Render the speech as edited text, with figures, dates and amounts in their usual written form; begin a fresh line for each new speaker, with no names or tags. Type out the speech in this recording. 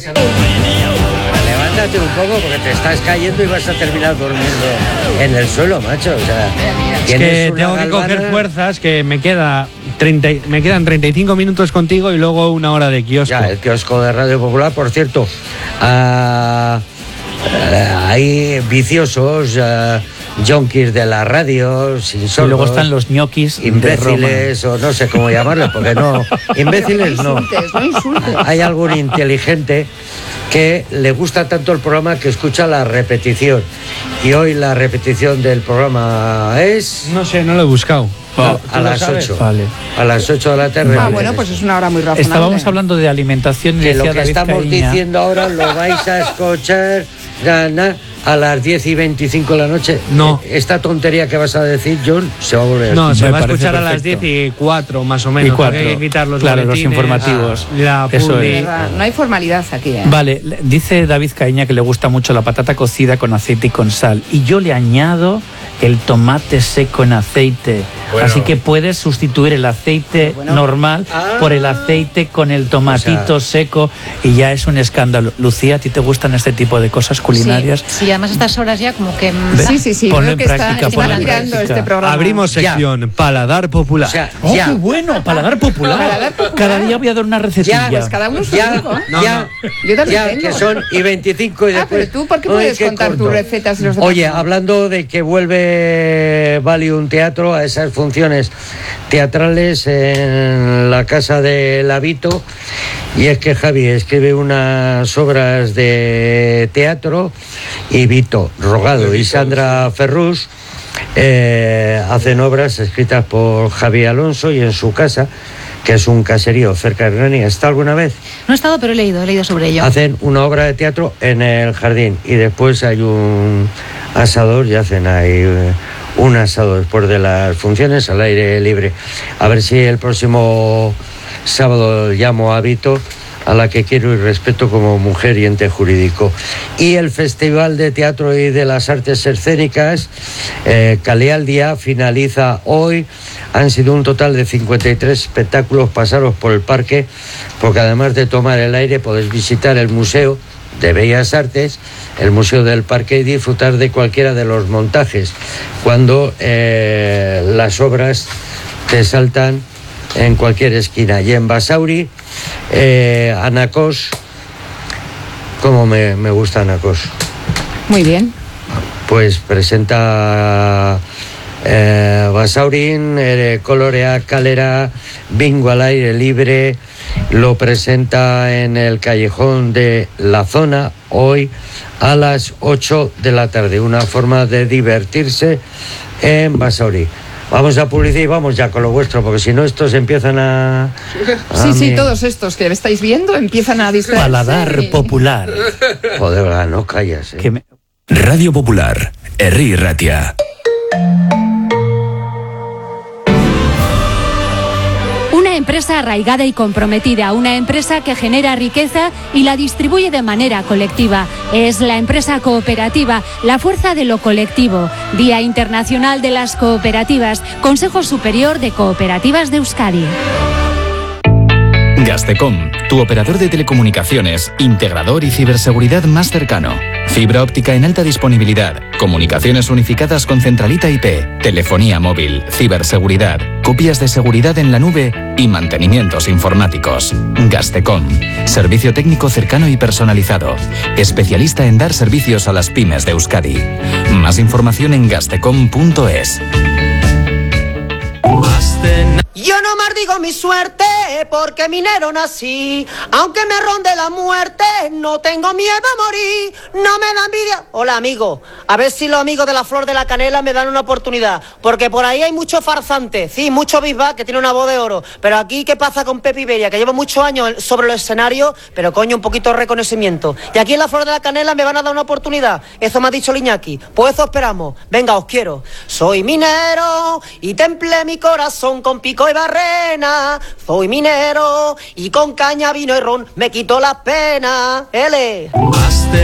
Levántate un poco porque te estás cayendo y vas a terminar durmiendo en el suelo, macho. O sea,
es que tengo que coger fuerzas, que me quedan 35 minutos contigo y luego 1 hora de kiosco.
Ya, el kiosco de Radio Popular, por cierto, hay viciosos, yonkis de la radio, sin sordos,
y luego están los ñoquis
imbéciles, o no sé cómo llamarlos, porque no, imbéciles no.
No insultes.
Hay algún inteligente que le gusta tanto el programa que escucha la repetición. Y hoy la repetición del programa es...
No sé, no lo he buscado.
A las 8.
Vale.
A las 8 de la tarde.
Bueno, pues es una hora muy razonable.
Estábamos hablando de alimentación y
que lo
decía
que
David
estamos
Caíña,
diciendo ahora lo vais a escuchar a las 10:25 de la noche.
No.
Esta tontería que vas a decir, John, se va a volver a
No,
escuchar.
se va a
parece
escuchar a las
perfecto.
10:04 más o menos.
Y 4.
Hay que quitar los
claro, los
boletines,
informativos.
la
Eso
publi.
es.
No hay formalidad aquí, ¿eh?
Vale, dice David Caíña que le gusta mucho la patata cocida con aceite y con sal. Y yo le añado el tomate seco en aceite.
Bueno.
Así que puedes sustituir el aceite normal por el aceite con el tomatito seco y ya es un escándalo. Lucía, ¿a ti te gustan este tipo de cosas culinarias?
Sí, además a estas horas ya como que...
Sí,
Ponlo
veo
en
que
práctica,
está
ponlo en
mirando
práctica.
este programa.
Abrimos sección, Paladar Popular.
O sea,
¡Oh,
ya,
qué bueno! Paladar popular.
Paladar popular.
Cada día voy a dar una recetilla.
Pues cada uno su
ya,
truco.
ya,
Yo también
ya,
tengo.
que son y 25 y después...
pero tú, ¿por qué
Ay,
puedes
qué
contar
corto.
tus recetas y los demás?
Oye, hablando de que vuelve Valium Teatro a esas funciones teatrales en la casa de Lavito, y es que Javi escribe unas obras de teatro y Vito Rogado y Sandra Ferrús hacen obras escritas por Javi Alonso y en su casa, que es un caserío cerca de Hernani. ¿Está alguna vez?
No he estado, pero he leído sobre ello.
Hacen una obra de teatro en el jardín y después hay un asador y hacen ahí un asado después de las funciones al aire libre. A ver si el próximo sábado llamo a Vito, a la que quiero y respeto como mujer y ente jurídico. Y el Festival de Teatro y de las Artes Escénicas, Calé al Día, finaliza hoy. Han sido un total de 53 espectáculos pasados por el parque, porque además de tomar el aire podéis visitar el Museo de Bellas Artes, el Museo del Parque, y disfrutar de cualquiera de los montajes, cuando las obras te saltan en cualquier esquina. Y en Basauri, Anacos, como me gusta Anacos.
Muy bien.
Pues presenta Basaurin, Colorea Calera, Bingo al aire libre. Lo presenta en el Callejón de la Zona hoy a las 8 de la tarde. Una forma de divertirse en Basauri. Vamos a publicidad y vamos ya con lo vuestro, porque si no estos empiezan a...
Sí, todos estos que estáis viendo empiezan a distraerse.
Paladar popular.
Joder, verdad, no callas.
Radio Popular, Herri Ratia.
Una empresa arraigada y comprometida, una empresa que genera riqueza y la distribuye de manera colectiva. Es la empresa cooperativa, la fuerza de lo colectivo. Día Internacional de las Cooperativas, Consejo Superior de Cooperativas de Euskadi.
Gastecom, tu operador de telecomunicaciones, integrador y ciberseguridad más cercano. Fibra óptica en alta disponibilidad, comunicaciones unificadas con centralita IP, telefonía móvil, ciberseguridad, copias de seguridad en la nube y mantenimientos informáticos. Gastecom, servicio técnico cercano y personalizado, especialista en dar servicios a las pymes de Euskadi. Más información en gastecom.es.
Yo no maldigo mi suerte porque minero nací. Aunque me ronde la muerte, no tengo miedo a morir. No me da envidia. Hola, amigo. A ver si los amigos de la Flor de la Canela me dan una oportunidad. Porque por ahí hay mucho farsante. Sí, mucho bisbal que tiene una voz de oro. Pero aquí, ¿qué pasa con Pepe Iberia? Que lleva muchos años sobre los escenarios, pero coño, un poquito de reconocimiento. Y aquí en la Flor de la Canela me van a dar una oportunidad. Eso me ha dicho Liñaki. Pues eso esperamos. Venga, os quiero. Soy minero y templé mi corazón con pico y barrena. Soy minero y con caña, vino y ron me quito las penas. L.